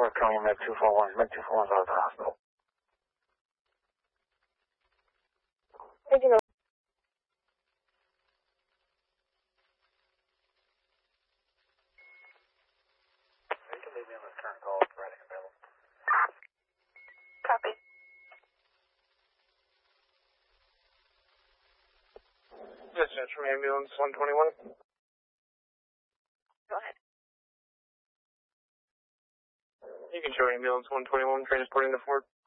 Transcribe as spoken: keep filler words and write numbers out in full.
five, calling Med two four one. Med two four one's out of the hospital. Thank you. You can leave me on this current call if Reading available. Copy. Dispatch from ambulance one twenty-one. Go ahead. You can show ambulance one twenty-one transporting the Ford.